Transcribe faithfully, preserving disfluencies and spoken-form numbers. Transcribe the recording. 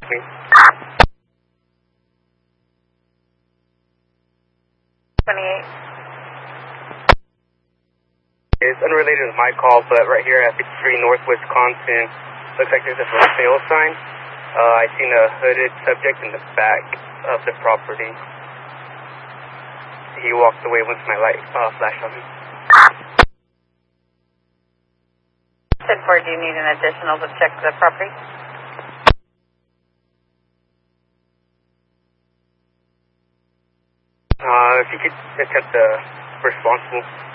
me. twenty-eight. It's unrelated to my call, but right here at fifty-three North Wisconsin, looks like there's a for sale sign. Uh, I seen a hooded subject in the back of the property. He walked away once my light uh, flashed on him. ten four, do you need an additional to check the property? Uh, if you could attempt the responsible.